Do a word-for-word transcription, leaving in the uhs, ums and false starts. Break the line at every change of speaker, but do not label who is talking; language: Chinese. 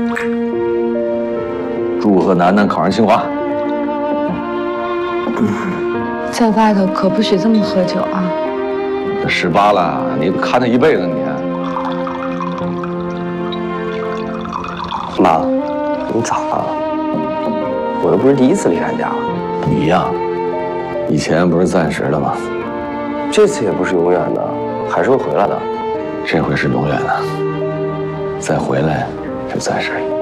祝贺楠楠考上清华。
在外头可不许这么喝酒啊！
这十八了，你看他一辈子你。
妈，你咋了？我又不是第一次离俺家了。
不一样，以前不是暂时的吗？
这次也不是永远的，还是会回来的。
这回是永远的，再回来就暂时。